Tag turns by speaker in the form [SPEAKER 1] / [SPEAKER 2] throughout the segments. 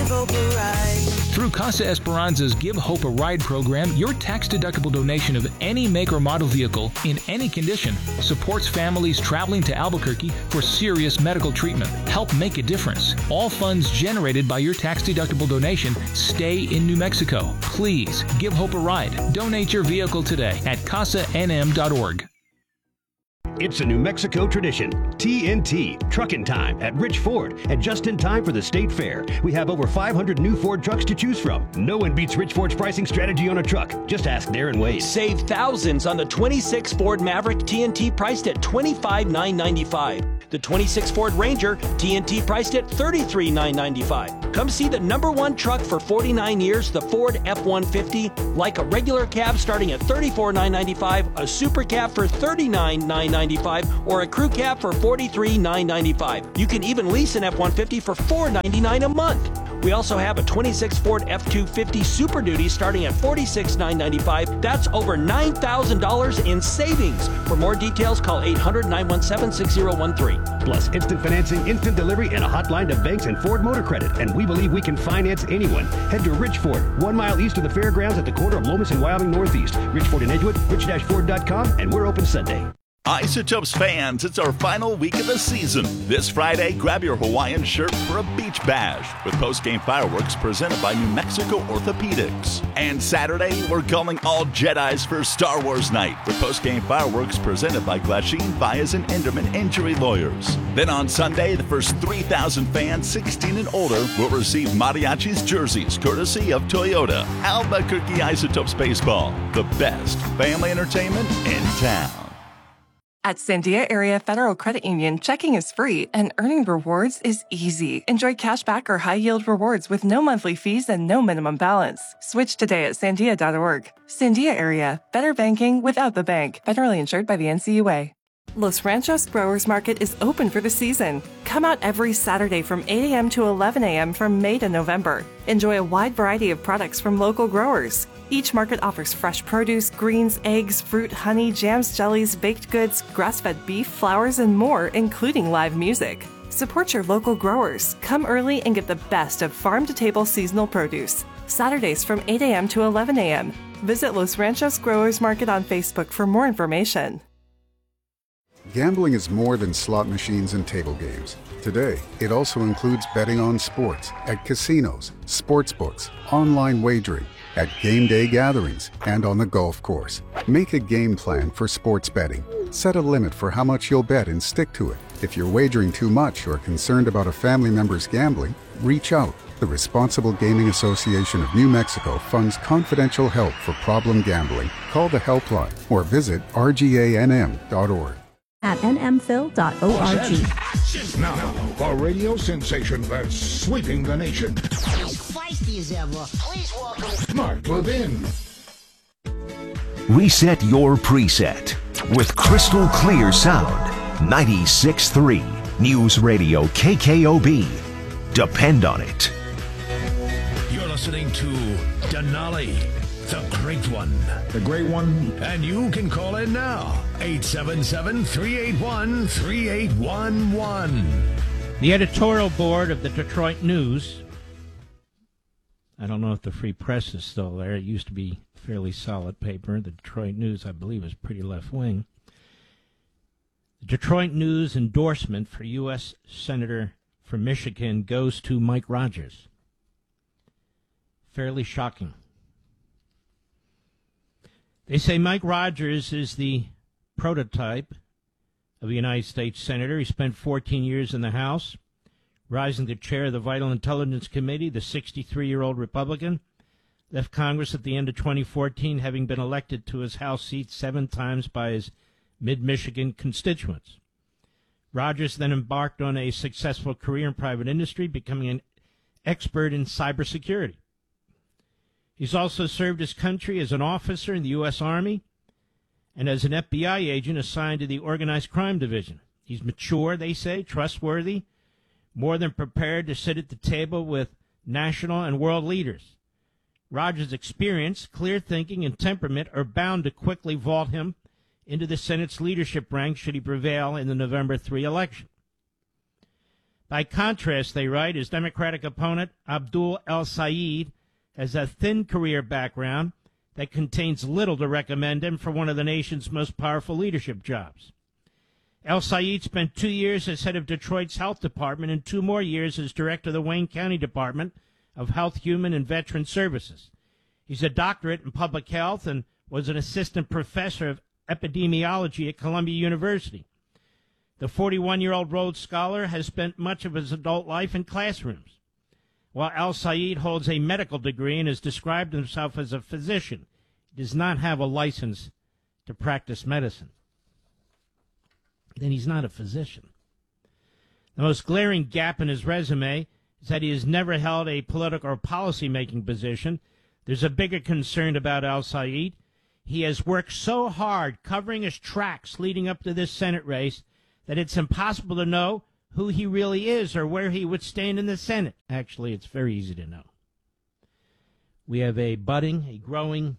[SPEAKER 1] Give Hope a ride.
[SPEAKER 2] Through Casa Esperanza's Give Hope a Ride program, your tax-deductible donation of any make or model vehicle in any condition supports families traveling to Albuquerque for serious medical treatment. Help make a difference. All funds generated by your tax-deductible donation stay in New Mexico. Please give Hope a ride. Donate your vehicle today at casanm.org.
[SPEAKER 3] It's a New Mexico tradition. TNT, Truckin' Time at Rich Ford, and just in time for the State Fair. We have over 500 new Ford trucks to choose from. No one beats Rich Ford's pricing strategy on a truck. Just ask Darren Wade.
[SPEAKER 4] Save thousands on the 26 Ford Maverick TNT priced at $25,995. The 26 Ford Ranger TNT priced at $33,995. Come see the #1 truck for 49 years, the Ford F-150, like a regular cab starting at $34,995, a super cab for $39,995, or a crew cab for $43,995. You can even lease an F-150 for $499 a month. We also have a 26 Ford F-250 Super Duty starting at $46,995. That's over $9,000 in savings. For more details, call 800-917-6013.
[SPEAKER 3] Plus, instant financing, instant delivery, and a hotline to banks and Ford Motor Credit. And we believe we can finance anyone. Head to Rich Ford, 1 mile east of the fairgrounds at the corner of Lomas and Wyoming Northeast. Rich Ford in Edgewood, rich-ford.com, and we're open Sunday.
[SPEAKER 5] Isotopes fans, it's our final week of the season. This Friday, grab your Hawaiian shirt for a beach bash with post-game fireworks presented by New Mexico Orthopedics. And Saturday, we're calling all Jedis for Star Wars night with post-game fireworks presented by Glasheen, Vyas, and Enderman Injury Lawyers. Then on Sunday, the first 3,000 fans 16 and older will receive Mariachi's jerseys courtesy of Toyota. Albuquerque Isotopes Baseball, the best family entertainment in town.
[SPEAKER 6] At Sandia Area Federal Credit Union, checking is free and earning rewards is easy. Enjoy cash back or high-yield rewards with no monthly fees and no minimum balance. Switch today at sandia.org. Sandia Area, better banking without the bank. Federally insured by the NCUA. Los Ranchos Growers Market is open for the season. Come out every Saturday from 8 a.m. to 11 a.m. from May to November. Enjoy a wide variety of products from local growers. Each market offers fresh produce, greens, eggs, fruit, honey, jams, jellies, baked goods, grass-fed beef, flowers, and more, including live music. Support your local growers. Come early and get the best of farm-to-table seasonal produce. Saturdays from 8 a.m. to 11 a.m. Visit Los Ranchos Growers Market on Facebook for more information.
[SPEAKER 7] Gambling is more than slot machines and table games. Today, it also includes betting on sports, at casinos, sports books, online wagering, at game day gatherings, and on the golf course. Make a game plan for sports betting. Set a limit for how much you'll bet and stick to it. If you're wagering too much or concerned about a family member's gambling, reach out. The Responsible Gaming Association of New Mexico funds confidential help for problem gambling. Call the helpline or visit rganm.org.
[SPEAKER 8] At nmphil.org.
[SPEAKER 9] Now, a radio sensation that's sweeping the nation.
[SPEAKER 10] As feisty as ever, please welcome
[SPEAKER 9] Mark Levin.
[SPEAKER 11] Reset your preset with crystal clear sound. 96.3 News Radio KKOB. Depend on it.
[SPEAKER 12] You're listening to Denali, the Great One.
[SPEAKER 9] The Great One.
[SPEAKER 12] And you can call in now. 877-381-3811.
[SPEAKER 13] The editorial board of the Detroit News. I don't know if the Free Press is still there. It used to be a fairly solid paper. The Detroit News, I believe, is pretty left-wing. The Detroit News endorsement for U.S. Senator from Michigan goes to Mike Rogers. Fairly shocking. They say Mike Rogers is the prototype of a United States senator. He spent 14 years in the House, rising to chair of the Vital Intelligence Committee. The 63-year-old Republican left Congress at the end of 2014, having been elected to his House seat 7 times by his mid-Michigan constituents. Rogers then embarked on a successful career in private industry, becoming an expert in cybersecurity. He's also served his country as an officer in the U.S. Army and as an FBI agent assigned to the Organized Crime Division. He's mature, they say, trustworthy, more than prepared to sit at the table with national and world leaders. Rogers' experience, clear thinking, and temperament are bound to quickly vault him into the Senate's leadership ranks should he prevail in the November 3 election. By contrast, they write, his Democratic opponent, Abdul El-Sayed, has a thin career background that contains little to recommend him for one of the nation's most powerful leadership jobs. El-Sayed spent 2 years as head of Detroit's health department and 2 more years as director of the Wayne County Department of Health, Human, and Veteran Services. He's a doctorate in public health and was an assistant professor of epidemiology at Columbia University. The 41-year-old Rhodes Scholar has spent much of his adult life in classrooms. While El-Sayed holds a medical degree and has described himself as a physician, he does not have a license to practice medicine. Then he's not a physician. The most glaring gap in his resume is that he has never held a political or policy-making position. There's a bigger concern about El-Sayed. He has worked so hard covering his tracks leading up to this Senate race that it's impossible to know who he really is or where he would stand in the Senate. Actually, it's very easy to know. We have a growing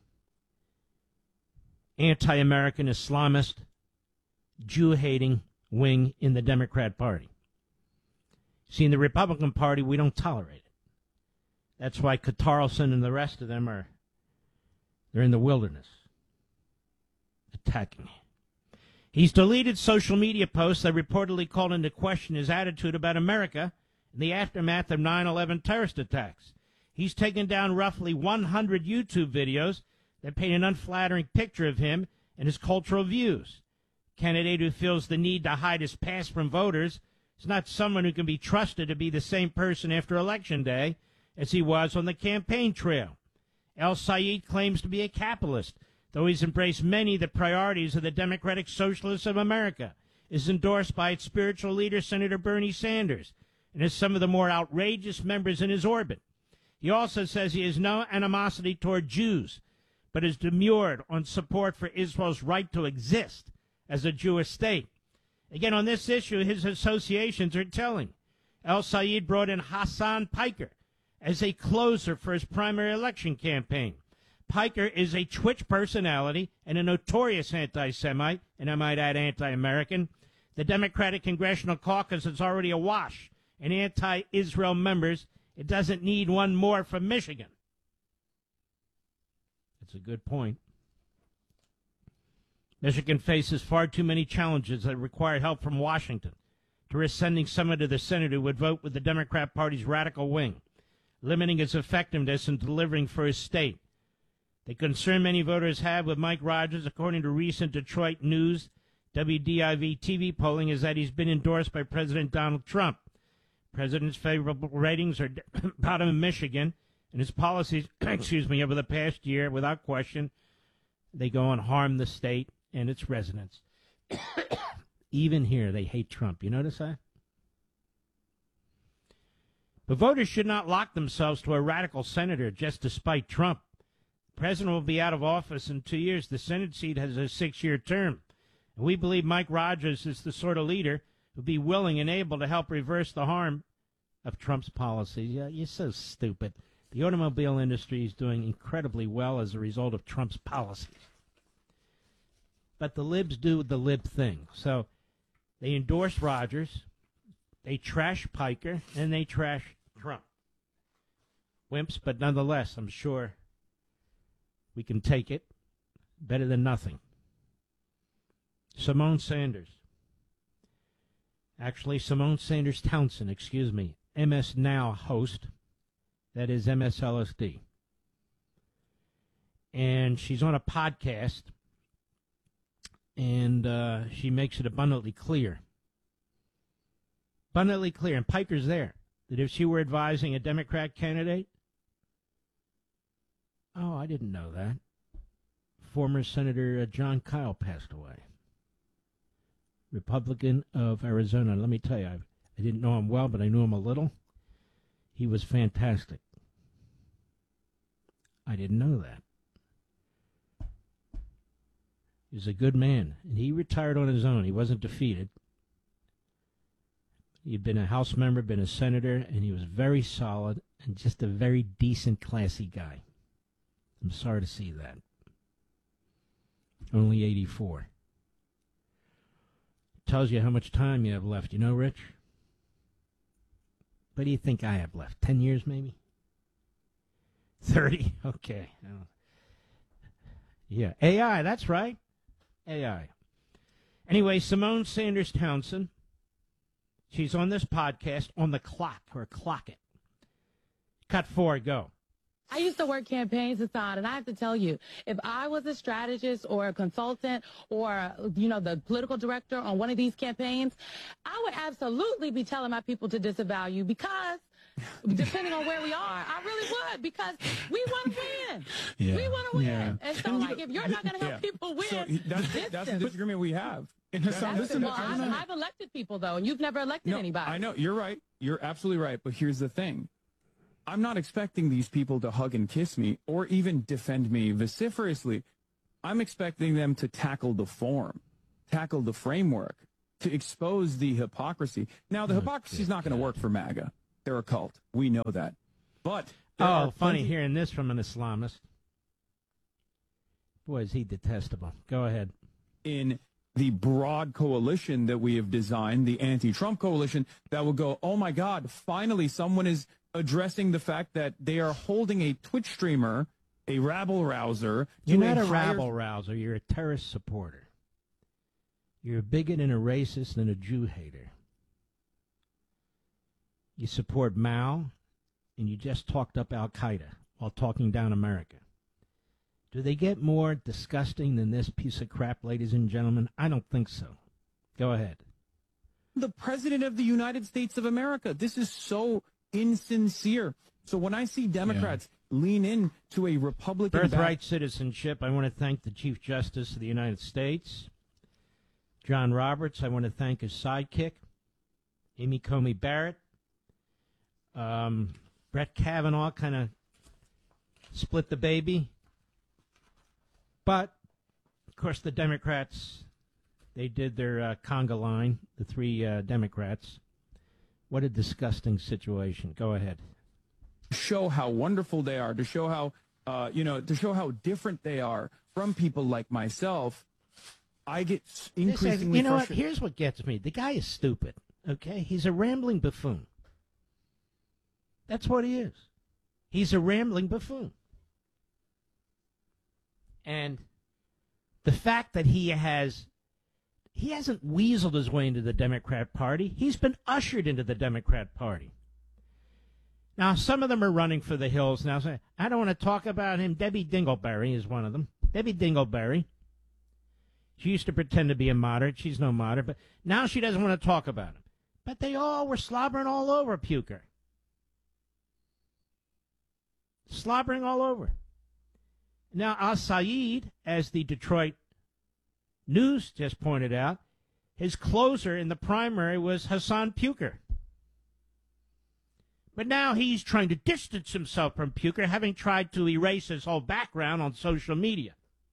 [SPEAKER 13] anti-American Islamist, Jew-hating wing in the Democrat Party. See, in the Republican Party, we don't tolerate it. That's why Carlson and the rest of them they're in the wilderness, attacking. He's deleted social media posts that reportedly called into question his attitude about America in the aftermath of 9/11 terrorist attacks. He's taken down roughly 100 YouTube videos that paint an unflattering picture of him and his cultural views. A candidate who feels the need to hide his past from voters is not someone who can be trusted to be the same person after Election Day as he was on the campaign trail. El-Sayed claims to be a capitalist, though he's embraced many of the priorities of the Democratic Socialists of America, is endorsed by its spiritual leader, Senator Bernie Sanders, and has some of the more outrageous members in his orbit. He also says he has no animosity toward Jews, but is demurred on support for Israel's right to exist as a Jewish state. Again, on this issue, his associations are telling. El-Sayed brought in Hassan Piker as a closer for his primary election campaign. Piker is a Twitch personality and a notorious anti-Semite, and I might add anti-American. The Democratic Congressional Caucus is already awash in anti-Israel members. It doesn't need one more from Michigan. That's a good point. Michigan faces far too many challenges that require help from Washington to risk sending someone to the Senate who would vote with the Democrat Party's radical wing, limiting its effectiveness in delivering for his state. The concern many voters have with Mike Rogers, according to recent Detroit News WDIV TV polling, is that he's been endorsed by President Donald Trump. The president's favorable ratings are bottom in Michigan, and his policies, over the past year, without question, they go and harm the state and its residents. Even here, they hate Trump. You notice that? But voters should not lock themselves to a radical senator just to spite Trump. The president will be out of office in 2 years. The Senate seat has a 6-year term. And we believe Mike Rogers is the sort of leader who would be willing and able to help reverse the harm of Trump's policies. Yeah, you're so stupid. The automobile industry is doing incredibly well as a result of Trump's policies. But the libs do the lib thing. So they endorse Rogers, they trash Piker, and they trash Trump. Wimps, but nonetheless, I'm sure we can take it. Better than nothing. Simone Sanders. Actually, Simone Sanders Townsend, MS Now host. That is MSLSD. And she's on a podcast, and she makes it abundantly clear, and Piker's there, that if she were advising a Democrat candidate, I didn't know that. Former Senator John Kyle passed away. Republican of Arizona. Let me tell you, I didn't know him well, but I knew him a little. He was fantastic. I didn't know that. He was a good man, and he retired on his own. He wasn't defeated. He had been a House member, been a senator, and he was very solid and just a very decent, classy guy. I'm sorry to see that. Only 84. Tells you how much time you have left. You know, Rich? What do you think I have left? 10 years, maybe? 30? Okay. Yeah, AI, that's right. AI. Anyway, Simone Sanders Townsend, she's on this podcast on the clock, or Clock It. Cut 4, go.
[SPEAKER 1] I used to work campaigns, Hassan, and I have to tell you, if I was a strategist or a consultant or, the political director on one of these campaigns, I would absolutely be telling my people to disavow you because, depending on where we are, I really would, because we want to win.
[SPEAKER 14] Yeah.
[SPEAKER 1] We want to win.
[SPEAKER 14] Yeah.
[SPEAKER 1] And so, if you're not going to help people win,
[SPEAKER 14] so that's the disagreement we have. And Hassan, listen,
[SPEAKER 1] I've elected people, though, and you've never elected anybody.
[SPEAKER 14] I know. You're right. You're absolutely right. But here's the thing. I'm not expecting these people to hug and kiss me or even defend me vociferously. I'm expecting them to tackle the form, tackle the framework, to expose the hypocrisy. Now, the hypocrisy is not going to work for MAGA. They're a cult. We know that. But
[SPEAKER 13] funny hearing this from an Islamist. Boy, is he detestable. Go ahead.
[SPEAKER 14] In the broad coalition that we have designed, the anti-Trump coalition, that will go, oh, my God, finally someone is addressing the fact that they are holding a Twitch streamer, a rabble-rouser.
[SPEAKER 13] You're not a rabble-rouser. You're a terrorist supporter. You're a bigot and a racist and a Jew hater. You support Mao, and you just talked up Al-Qaeda while talking down America. Do they get more disgusting than this piece of crap, ladies and gentlemen? I don't think so. Go ahead.
[SPEAKER 14] The President of the United States of America. This is so insincere. So when I see Democrats lean in to a Republican
[SPEAKER 13] birthright citizenship, I want to thank the Chief Justice of the United States, John Roberts. I want to thank his sidekick, Amy Comey Barrett. Brett Kavanaugh kind of split the baby. But, of course, the Democrats, they did their conga line, the three Democrats. What a disgusting situation. Go ahead.
[SPEAKER 14] Show how wonderful they are, to show how, to show how different they are from people like myself. I get increasingly
[SPEAKER 13] You know what?
[SPEAKER 14] frustrated.
[SPEAKER 13] Here's what gets me. The guy is stupid, okay? He's a rambling buffoon. That's what he is. He's a rambling buffoon. And the fact that he hasn't weaseled his way into the Democrat Party. He's been ushered into the Democrat Party. Now, some of them are running for the hills now, saying, I don't want to talk about him. Debbie Dingleberry is one of them. Debbie Dingleberry. She used to pretend to be a moderate. She's no moderate, but now she doesn't want to talk about him. But they all were slobbering all over Puker. Slobbering all over. Now, Al-Sayed, as the Detroit News just pointed out, his closer in the primary was Hassan Puker. But now he's trying to distance himself from Puker, having tried to erase his whole background on social media.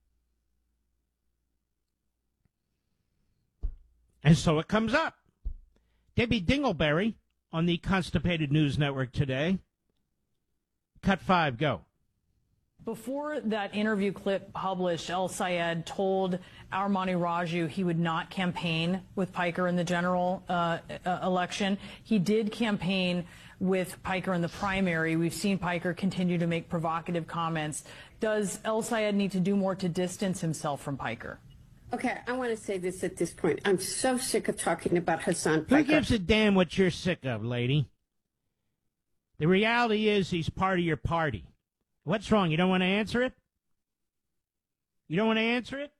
[SPEAKER 13] And so it comes up. Debbie Dingleberry on the Constipated News Network today. Cut 5, go.
[SPEAKER 15] Before that interview clip published, El-Sayed told Armani Raju he would not campaign with Piker in the general election. He did campaign with Piker in the primary. We've seen Piker continue to make provocative comments. Does El-Sayed need to do more to distance himself from Piker?
[SPEAKER 16] Okay, I want to say this at this point. I'm so sick of talking about Hassan Piker.
[SPEAKER 13] Who gives a damn what you're sick of, lady? The reality is he's part of your party. What's wrong? You don't want to answer it? You don't want to answer it?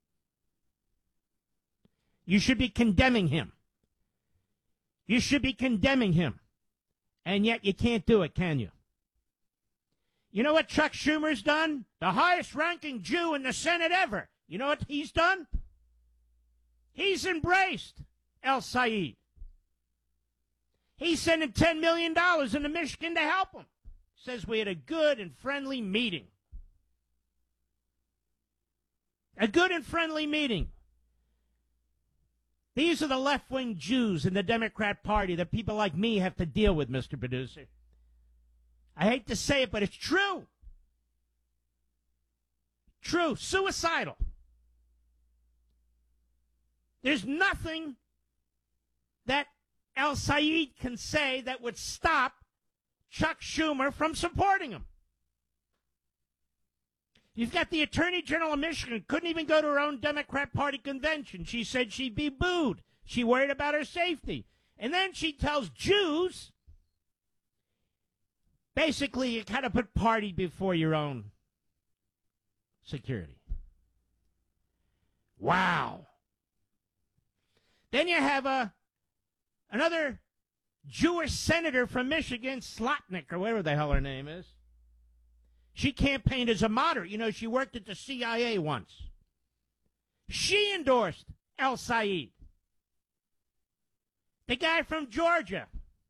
[SPEAKER 13] You should be condemning him. You should be condemning him. And yet you can't do it, can you? You know what Chuck Schumer's done? The highest ranking Jew in the Senate ever. You know what he's done? He's embraced El-Sayed. He's sending $10 million into Michigan to help him. Says we had a good and friendly meeting. A good and friendly meeting. These are the left-wing Jews in the Democrat Party that people like me have to deal with, Mr. Producer. I hate to say it, but it's true. True. Suicidal. There's nothing that El Sayed can say that would stop Chuck Schumer from supporting him? You've got the Attorney General of Michigan, couldn't even go to her own Democrat Party convention. She said she'd be booed. She worried about her safety. And then she tells Jews, basically, you kind of put party before your own security. Wow. Then you have another Jewish senator from Michigan, Slotnick, or whatever the hell her name is. She campaigned as a moderate. You know, she worked at the CIA once. She endorsed El Sayed. The guy from Georgia.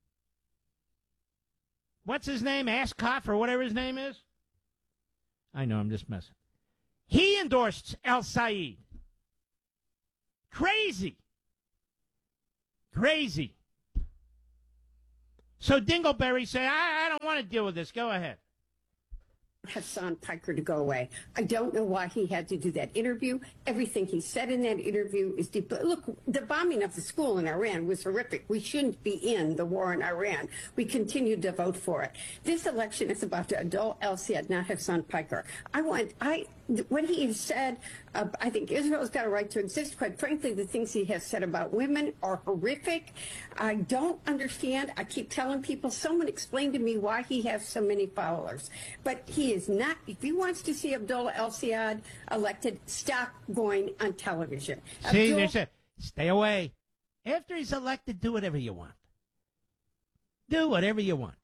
[SPEAKER 13] What's his name? Ascot, or whatever his name is? I know, I'm just messing. He endorsed El Sayed. Crazy. Crazy. So Dingleberry said, I don't want to deal with this. Go ahead.
[SPEAKER 16] Hassan Piker to go away. I don't know why he had to do that interview. Everything he said in that interview is deep. Look, the bombing of the school in Iran was horrific. We shouldn't be in the war in Iran. We continue to vote for it. This election is about Adol El-Sayed, not Hassan Piker. When he said, I think Israel's got a right to exist, quite frankly, the things he has said about women are horrific. I don't understand. I keep telling people, someone explain to me why he has so many followers. But he is not, if he wants to see Abdullah El-Sayed elected, stop going on television.
[SPEAKER 13] See, they said, stay away. After he's elected, do whatever you want. Do whatever you want.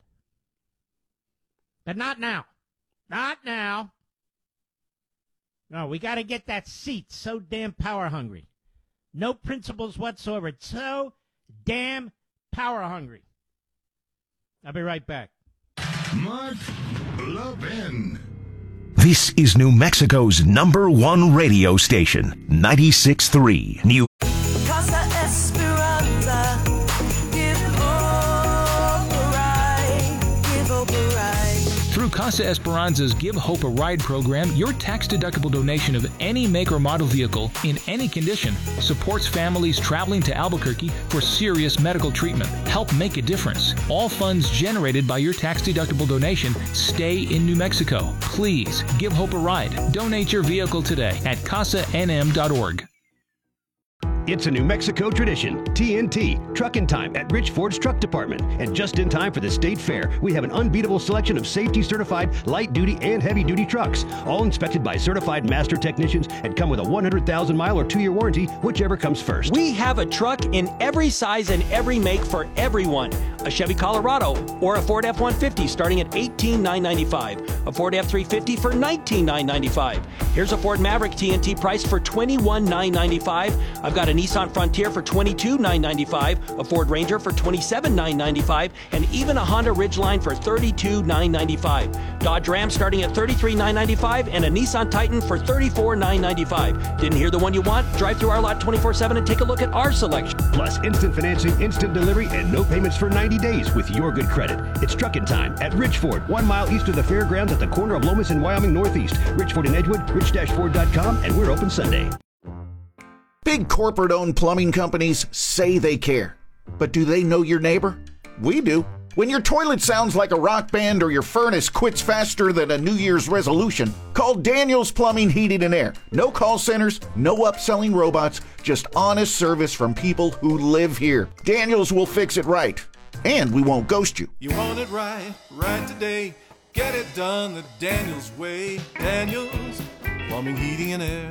[SPEAKER 13] But not now. Not now. No, we got to get that seat. So damn power hungry. No principles whatsoever. It's so damn power hungry. I'll be right back.
[SPEAKER 12] Mark Levin.
[SPEAKER 11] This is New Mexico's #1 radio station, 96.3 New.
[SPEAKER 17] Casa Esperanza, give hope a ride, give hope a ride.
[SPEAKER 2] Through Casa Esperanza's Give Hope a Ride program, your tax-deductible donation of any make or model vehicle in any condition supports families traveling to Albuquerque for serious medical treatment. Help make a difference. All funds generated by your tax-deductible donation stay in New Mexico. Please give Hope a ride. Donate your vehicle today at casanm.org.
[SPEAKER 3] It's a New Mexico tradition. TNT, Truckin' Time at Rich Ford's Truck Department. And just in time for the State Fair, we have an unbeatable selection of safety-certified light-duty and heavy-duty trucks, all inspected by certified master technicians and come with a 100,000-mile or 2-year warranty, whichever comes first.
[SPEAKER 4] We have a truck in every size and every make for everyone. A Chevy Colorado or a Ford F-150 starting at $18,995. A Ford F-350 for $19,995. Here's a Ford Maverick TNT price for $21,995. I've got a Nissan Frontier for $22,995, a Ford Ranger for $27,995, and even a Honda Ridgeline for $32,995. Dodge Ram starting at $33,995 and a Nissan Titan for $34,995. Didn't hear the one you want? Drive through our lot 24/7 and take a look at our selection.
[SPEAKER 3] Plus instant financing, instant delivery, and no payments for 90 days with your good credit. It's Truckin' Time at Rich Ford, 1 mile east of the fairgrounds at the corner of Lomas and Wyoming Northeast. Rich Ford in Edgewood, rich-ford.com, and we're open Sunday.
[SPEAKER 18] Big corporate-owned plumbing companies say they care. But do they know your neighbor? We do. When your toilet sounds like a rock band or your furnace quits faster than a New Year's resolution, call Daniels Plumbing, Heating, and Air. No call centers, no upselling robots, just honest service from people who live here. Daniels will fix it right. And we won't ghost you.
[SPEAKER 19] You want it right, right today. Get it done the Daniels way. Daniels Plumbing, Heating, and Air.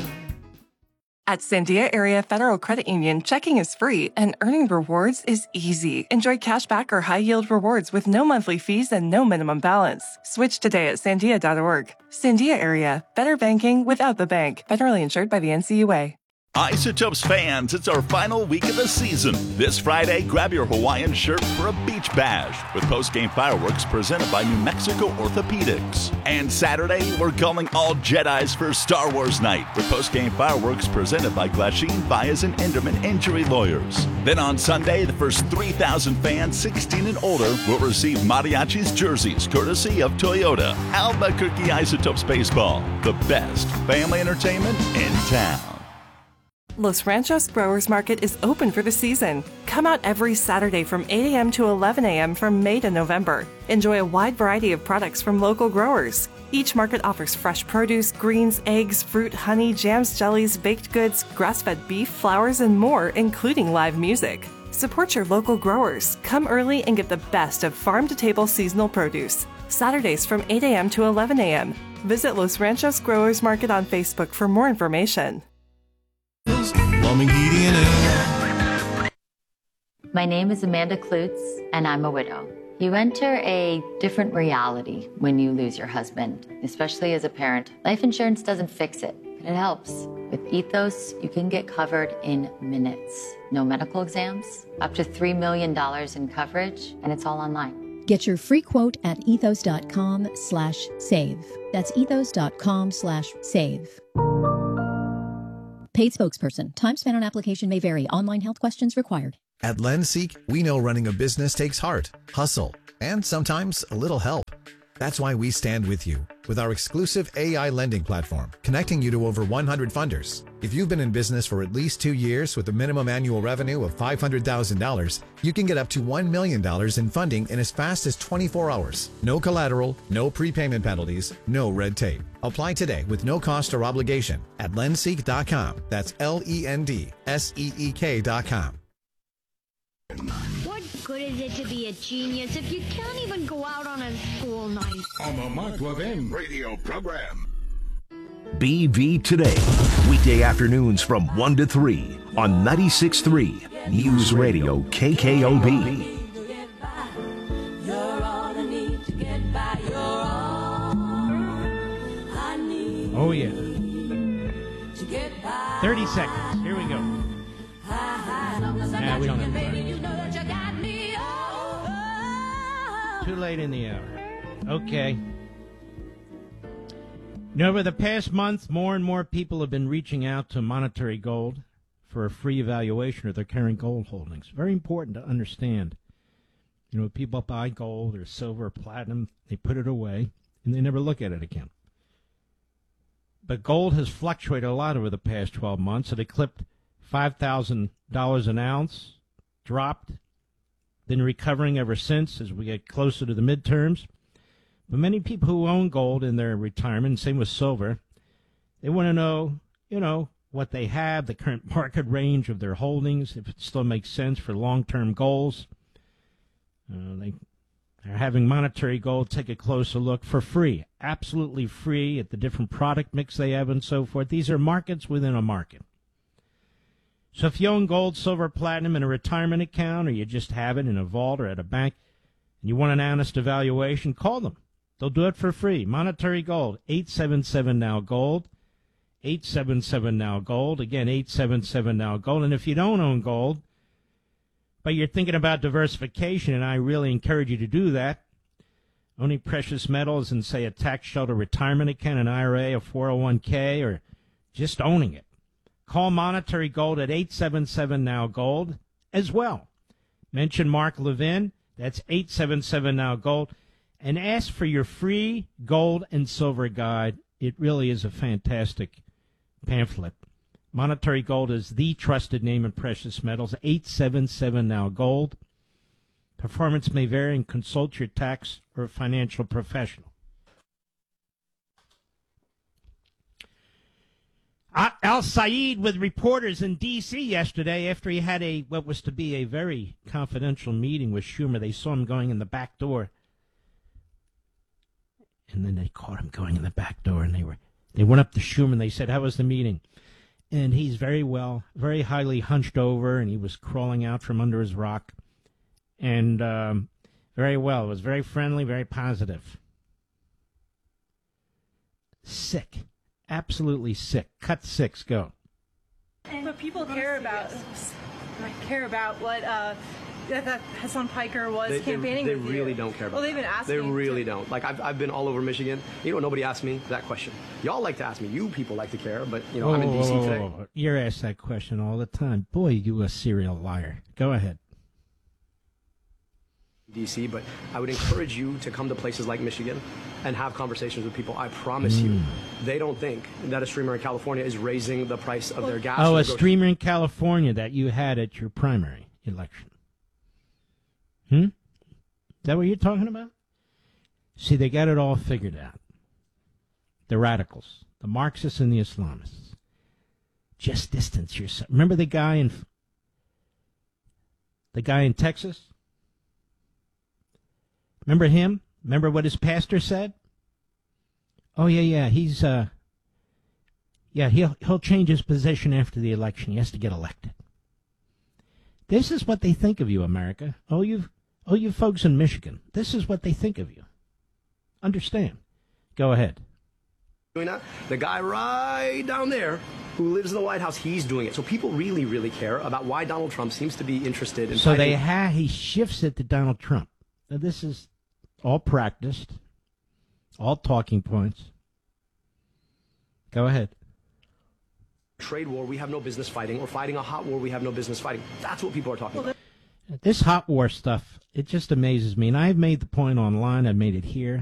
[SPEAKER 6] At Sandia Area Federal Credit Union, checking is free and earning rewards is easy. Enjoy cash back or high-yield rewards with no monthly fees and no minimum balance. Switch today at sandia.org. Sandia Area, better banking without the bank. Federally insured by the NCUA.
[SPEAKER 5] Isotopes fans, it's our final week of the season. This Friday, grab your Hawaiian shirt for a beach bash with post-game fireworks presented by New Mexico Orthopedics. And Saturday, we're calling all Jedis for Star Wars night with post-game fireworks presented by Glasheen, Baez, and Enderman Injury Lawyers. Then on Sunday, the first 3,000 fans 16 and older will receive Mariachi's jerseys courtesy of Toyota. Albuquerque Isotopes Baseball, the best family entertainment in town.
[SPEAKER 6] Los Ranchos Growers Market is open for the season. Come out every Saturday from 8 a.m. to 11 a.m. from May to November. Enjoy a wide variety of products from local growers. Each market offers fresh produce, greens, eggs, fruit, honey, jams, jellies, baked goods, grass-fed beef, flowers, and more, including live music. Support your local growers. Come early and get the best of farm-to-table seasonal produce. Saturdays from 8 a.m. to 11 a.m. Visit Los Ranchos Growers Market on Facebook for more information.
[SPEAKER 19] Plumbing, heating, and air.
[SPEAKER 20] My name is Amanda Klutz, and I'm a widow. You enter a different reality when you lose your husband, especially as a parent. Life insurance doesn't fix it, but it helps. With Ethos, you can get covered in minutes. No medical exams, up to $3 million in coverage, and it's all online.
[SPEAKER 8] Get your free quote at ethos.com/save. That's ethos.com/save. Paid spokesperson. Time spent on application may vary. Online health questions required.
[SPEAKER 21] At LendSeek, we know running a business takes heart, hustle, and sometimes a little help. That's why we stand with you with our exclusive AI lending platform, connecting you to over 100 funders. If you've been in business for at least 2 years with a minimum annual revenue of $500,000, you can get up to $1 million in funding in as fast as 24 hours. No collateral, no prepayment penalties, no red tape. Apply today with no cost or obligation at lendseek.com. That's LENDSEEK.com.
[SPEAKER 10] What good is it to be a genius if you can't even go out on a school night?
[SPEAKER 9] On the Mark Levin radio program.
[SPEAKER 11] BV Today, weekday afternoons from 1 to 3 on 96.3 News Radio KKOB.
[SPEAKER 13] Oh, yeah. 30 seconds. Here we go. Nah, we don't have time. Too late in the hour. Okay. Over the past month, more and more people have been reaching out to Monetary Gold for a free evaluation of their current gold holdings. Very important to understand. People buy gold or silver or platinum, they put it away, and they never look at it again. But gold has fluctuated a lot over the past 12 months. It eclipsed $5,000 an ounce, dropped, been recovering ever since as we get closer to the midterms. But many people who own gold in their retirement, same with silver, they want to know, what they have, the current market range of their holdings, if it still makes sense for long-term goals. They're having Monetary Gold take a closer look for free, absolutely free at the different product mix they have and so forth. These are markets within a market. So if you own gold, silver, platinum in a retirement account, or you just have it in a vault or at a bank, and you want an honest evaluation, call them. They'll do it for free. Monetary Gold, 877-NOW-GOLD, 877-NOW-GOLD. Again, 877-NOW-GOLD. And if you don't own gold, but you're thinking about diversification, and I really encourage you to do that, owning precious metals in, say, a tax shelter retirement account, an IRA, a 401k, or just owning it. Call Monetary Gold at 877-NOW-GOLD as well. Mention Mark Levin. That's 877-NOW-GOLD. And ask for your free gold and silver guide. It really is a fantastic pamphlet. Monetary Gold is the trusted name in precious metals. 877-NOW-GOLD. Performance may vary, and consult your tax or financial professional. Al Sayed with reporters in D.C. yesterday after he had what was to be a very confidential meeting with Schumer. They saw him going in the back door. And then they caught him going in the back door, and they went up to Schumer, and they said, "How was the meeting?" And he's very highly hunched over, and he was crawling out from under his rock. And very well. It was very friendly, very positive. Sick. Absolutely sick. Cut 6, go.
[SPEAKER 22] But people care about what that Hassan Piker was campaigning with you.
[SPEAKER 23] They really don't care about
[SPEAKER 22] Well, they've been asking.
[SPEAKER 23] They really don't. Like, I've been all over Michigan. Nobody asked me that question. Y'all like to ask me. You people like to care, but, I'm in D.C. today.
[SPEAKER 13] You're asked that question all the time. Boy, you a serial liar. Go ahead.
[SPEAKER 23] D.C., but I would encourage you to come to places like Michigan and have conversations with people. I promise you, they don't think that a streamer in California is raising the price of their gas.
[SPEAKER 13] Oh, a streamer in California that you had at your primary. election. Is that what you're talking about? See, they got it all figured out. The radicals, the Marxists and the Islamists. Just distance yourself. Remember the guy in Texas? Remember him? Remember what his pastor said? Oh yeah, he's he'll change his position after the election. He has to get elected. This is what they think of you, America. Oh, you folks in Michigan. This is what they think of you. Understand? Go ahead.
[SPEAKER 23] Doing that. The guy right down there who lives in the White House, he's doing it. So people really, really care about why Donald Trump seems to be interested in.
[SPEAKER 13] So he shifts it to Donald Trump. Now, this is all practiced, all talking points. Go ahead.
[SPEAKER 23] Trade war we have no business fighting, or fighting a hot war we have no business fighting. That's what people are talking about.
[SPEAKER 13] This hot war stuff, it just amazes me. And I've made the point online, I've made it here.